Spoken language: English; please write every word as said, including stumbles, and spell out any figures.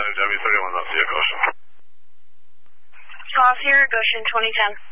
W thirty-one, that's via Goshen. Call Sierra, Goshen twenty ten.